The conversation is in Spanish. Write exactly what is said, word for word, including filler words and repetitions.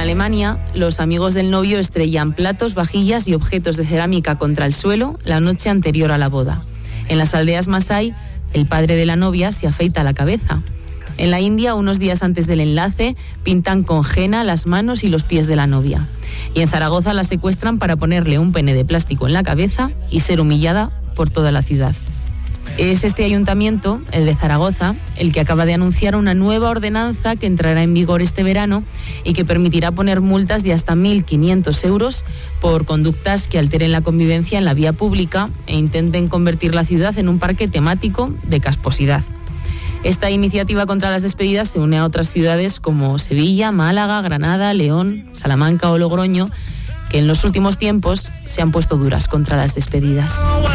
Alemania, los amigos del novio estrellan platos, vajillas y objetos de cerámica contra el suelo la noche anterior a la boda. En las aldeas masái, el padre de la novia se afeita la cabeza. En la India, unos días antes del enlace, pintan con henna las manos y los pies de la novia. Y en Zaragoza la secuestran para ponerle un pene de plástico en la cabeza y ser humillada por toda la ciudad. Es este ayuntamiento, el de Zaragoza, el que acaba de anunciar una nueva ordenanza que entrará en vigor este verano y que permitirá poner multas de hasta mil quinientos euros por conductas que alteren la convivencia en la vía pública e intenten convertir la ciudad en un parque temático de casposidad. Esta iniciativa contra las despedidas se une a otras ciudades como Sevilla, Málaga, Granada, León, Salamanca o Logroño, que en los últimos tiempos se han puesto duras contra las despedidas.